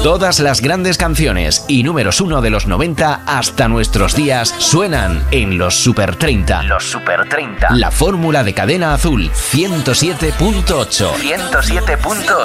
Todas las grandes canciones y números 1 de los 90 hasta nuestros días suenan en los Super 30. Los Super 30. La fórmula de Cadena Azul 107.8. 107.8.